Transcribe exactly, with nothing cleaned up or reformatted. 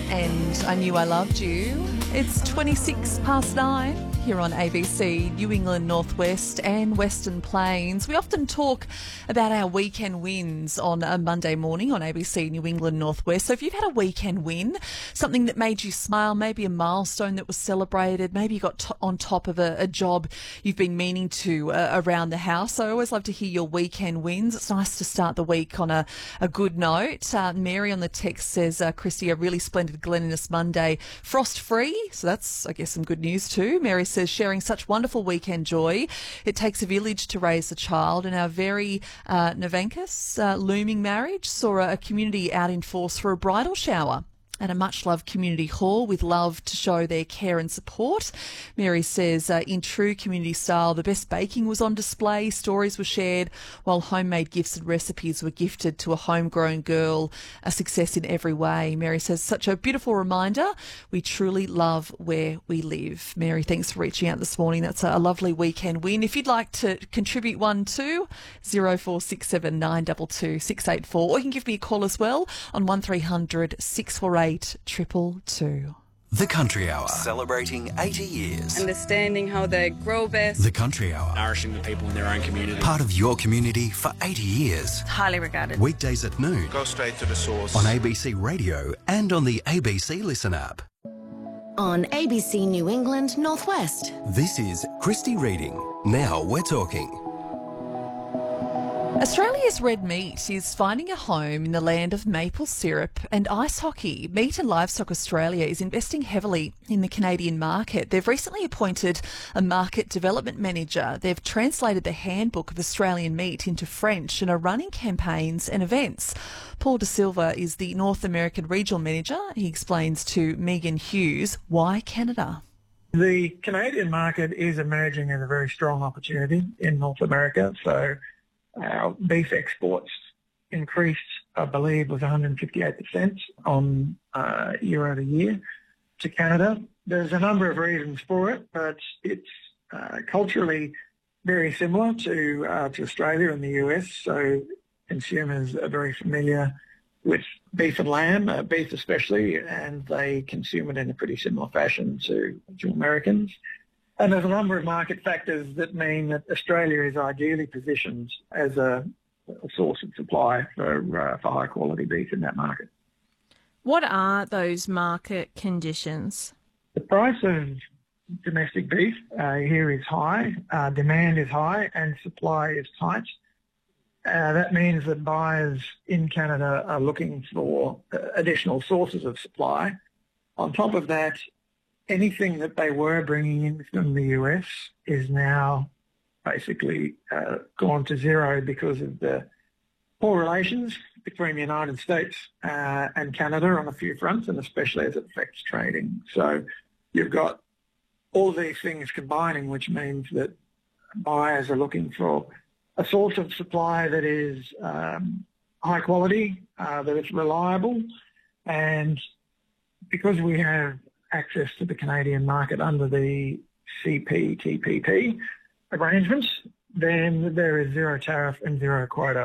And I Knew I Loved You. It's twenty-six past nine here on A B C, New England Northwest and Western Plains. We often talk about our weekend wins on a Monday morning on A B C New England Northwest. So if you've had a weekend win, something that made you smile, maybe a milestone that was celebrated, maybe you got to- on top of a, a job you've been meaning to uh, around the house. So I always love to hear your weekend wins. It's nice to start the week on a, a good note. Uh, Mary on the text says, uh, Christy, a really splendid Glenniness Monday, frost-free. So that's, I guess, some good news too. Mary says, sharing such wonderful weekend joy. It takes a village to raise a child, and our very uh, Novankus uh, looming marriage saw a, a community out in force for a bridal shower at a much-loved community hall with love to show their care and support. Mary says, uh, in true community style, the best baking was on display, stories were shared, while homemade gifts and recipes were gifted to a homegrown girl, a success in every way. Mary says, such a beautiful reminder. We truly love where we live. Mary, thanks for reaching out this morning. That's a, a lovely weekend win. If you'd like to contribute one too, zero four six seven nine two two six eight four, or you can give me a call as well on one three hundred six four eight triple two. The Country Hour, celebrating eighty years. Understanding how they grow best. The Country Hour, nourishing the people in their own community. part of your community for eighty years. Highly regarded. Weekdays at noon. Go straight to the source. On A B C Radio and on the A B C Listen app. On A B C New England Northwest. This is Christy Reading. Now we're talking. Australia's red meat is finding a home in the land of maple syrup and ice hockey. Meat and Livestock Australia is investing heavily in the Canadian market. They've recently appointed a market development manager. They've translated the handbook of Australian meat into French and are running campaigns and events. Paul De Silva is the North American regional manager. He explains to Megan Hughes why Canada. The Canadian market is emerging as a very strong opportunity in North America. So our beef exports increased, I believe, was one hundred fifty-eight percent on uh, year over year to Canada. There's a number of reasons for it, but it's uh, culturally very similar to uh, to Australia and the U S. So consumers are very familiar with beef and lamb, uh, beef especially, and they consume it in a pretty similar fashion to, to Americans. And there's a number of market factors that mean that Australia is ideally positioned as a, a source of supply for, uh, for high quality beef in that market. What are those market conditions? The price of domestic beef uh, here is high, uh, demand is high, and supply is tight. Uh, that means that buyers in Canada are looking for uh, additional sources of supply. On top of that, anything that they were bringing in from the U S is now basically uh, gone to zero because of the poor relations between the United States uh, and Canada on a few fronts, and especially as it affects trading. So you've got all these things combining, which means that buyers are looking for a source of supply that is um, high quality, uh, that is reliable, and because we have access to the Canadian market under the C P T P P arrangements, then there is zero tariff and zero quota